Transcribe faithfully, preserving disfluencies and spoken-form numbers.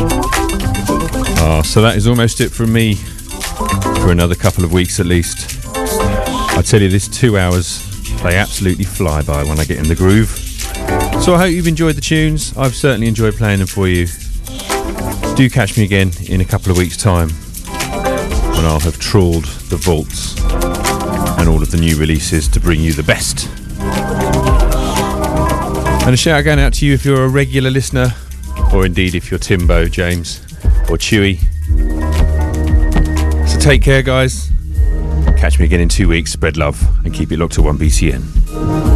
Oh, so that is almost it from me for another couple of weeks at least. I tell you, this two hours, they absolutely fly by when I get in the groove. So I hope you've enjoyed the tunes. I've certainly enjoyed playing them for you. Do catch me again in a couple of weeks' time when I'll have trawled the vaults and all of the new releases to bring you the best. And a shout going out to you if you're a regular listener, or indeed if you're Timbo, James, or Chewy. So take care, guys. Catch me again in two weeks. Spread love and keep it locked to one B C N.